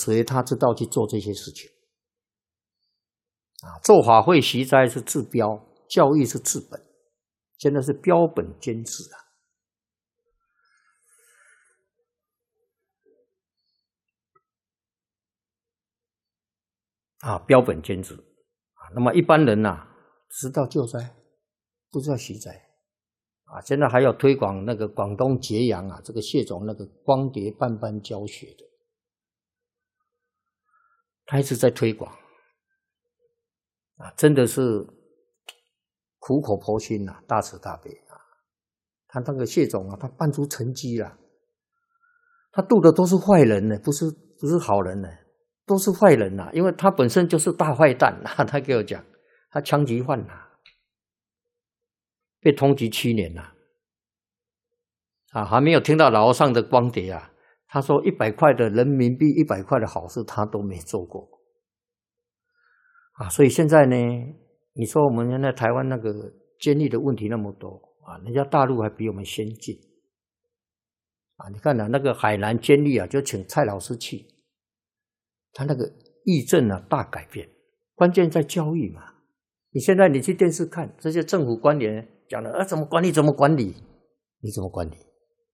谁他知道去做这些事情啊？做法会习斋是治标，教育是治本，现在是标本兼治标本兼治啊。那么一般人知道救灾，不知道习斋啊。现在还要推广那个广东揭阳这个谢总那个光碟半班教学的，他一直在推广真的是苦口婆心大慈大悲他那个谢总他办出成绩了，他度的都是坏人呢，不是好人呢，都是坏人因为他本身就是大坏蛋他给我讲，他枪击犯被通缉7年还没有听到老和尚的光碟他说100块的人民币100块的好事他都没做过所以现在呢，你说我们现在台湾那个监狱的问题那么多人家大陆还比我们先进你看那个海南监狱就请蔡老师去，他那个议政大改变，关键在教育嘛。你现在你去电视看这些政府官员讲的怎么管理怎么管理，你怎么管理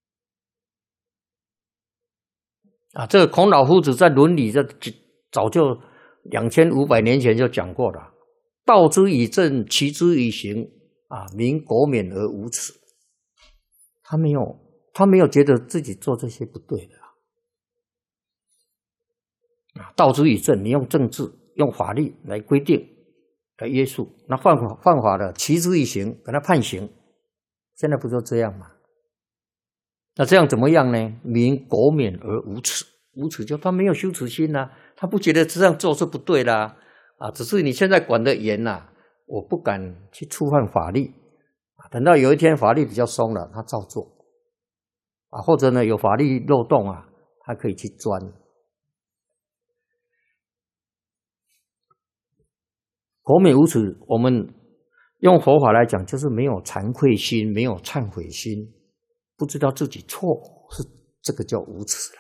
这个孔老夫子在伦理早就2500年前就讲过了，道之以政，齐之以刑民国免而无耻。他没有觉得自己做这些不对的道之以政，你用政治用法律来规定来约束，那犯法的齐之以刑，给他判刑，现在不就这样吗？那这样怎么样呢？民国免而无耻，无耻就他没有羞耻心他不觉得这样做是不对啦只是你现在管得严我不敢去触犯法律等到有一天法律比较松了，他照做或者呢有法律漏洞他可以去钻。国免无耻，我们用佛法来讲，就是没有惭愧心，没有忏悔心，不知道自己错，是这个叫无耻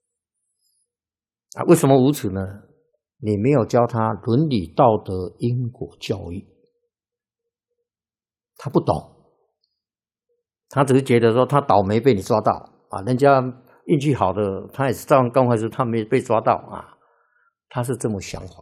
为什么无耻呢？你没有教他伦理道德因果教育，他不懂，他只是觉得说他倒霉被你抓到人家运气好的他也是照样干坏事，他没被抓到他是这么想法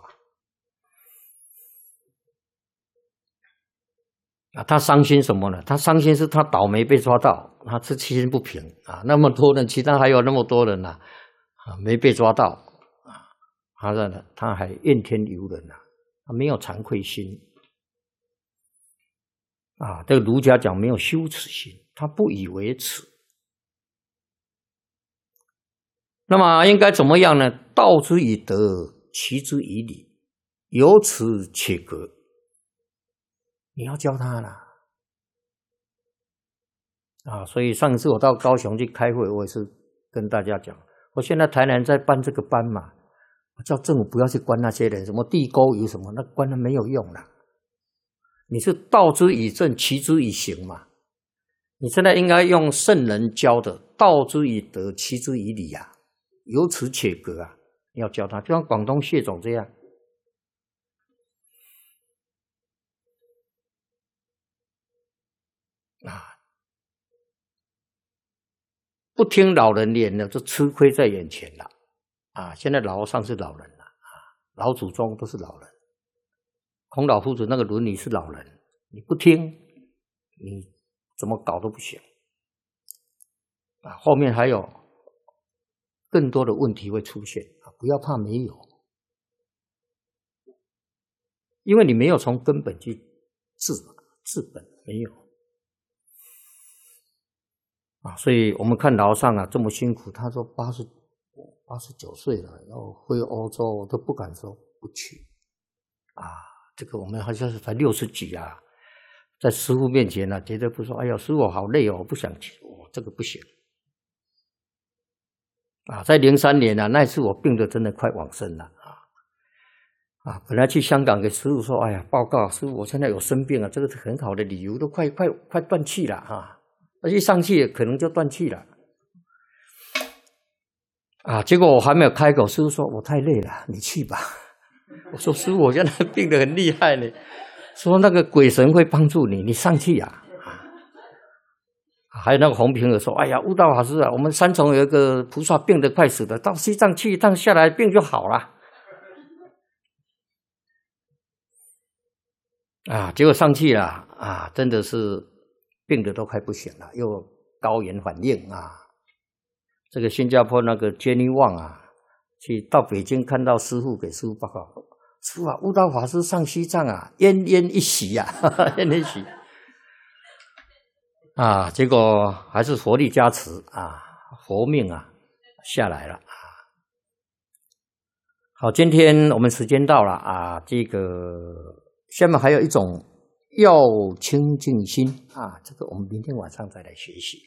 他伤心什么呢？他伤心是他倒霉被抓到，他是七心不平那么多人，其他还有那么多人没被抓到他还怨天尤人他没有惭愧心这个儒家讲没有羞耻心，他不以为耻。那么应该怎么样呢？道之以德，齐之以礼，有耻且格。你要教他啦所以上次我到高雄去开会，我也是跟大家讲，我现在台南在办这个班嘛，我叫政府不要去关那些人，什么地沟油什么，那关了没有用啦。你是道之以政，齐之以刑嘛。你现在应该用圣人教的道之以德，齐之以礼有耻且格你要教他，就像广东谢总这样不听老人言的就吃亏在眼前了现在老和尚是老人了老祖宗都是老人，孔老夫子那个伦理是老人，你不听你怎么搞都不行后面还有更多的问题会出现不要怕没有，因为你没有从根本去治本，没有所以我们看老和尚这么辛苦，他说89岁了，要回欧洲我都不敢说不去这个我们好像是才60几在师父面前绝对不说哎呀师父好累我不想去这个不行在03年那一次我病得真的快往生了本来去香港给师父说哎呀报告师父我现在有生病这个是很好的理由，都快断气了一上去可能就断气了结果我还没有开口，师父说我太累了，你去吧。我说师父，我现在病得很厉害呢。说那个鬼神会帮助你，你上去呀。还有那个洪平儿说：“哎呀，悟道法师啊，我们三重有一个菩萨病得快死了，到西藏去一趟下来病就好了。”结果上去了真的是病得都快不行了，又高原反应这个新加坡那个 Jenny Wang 去到北京看到师父，给师父报告，师父悟道法师上西藏奄奄一息奄奄一息结果还是佛力加持佛命下来了好，今天我们时间到了这个下面还有一种要清净心这个我们明天晚上再来学习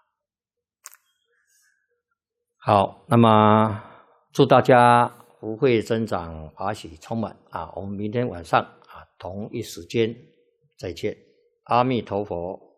好，那么祝大家福慧增长，法喜充满我们明天晚上同一时间再见，阿弥陀佛。